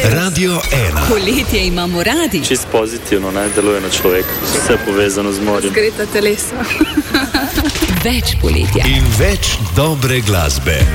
Radio 1. Poletje imamo radi. Čist pozitivno, naj deluje na človeka. Vse povezano z morjem. Zgreta telesa. Več poletja. In več dobre glasbe.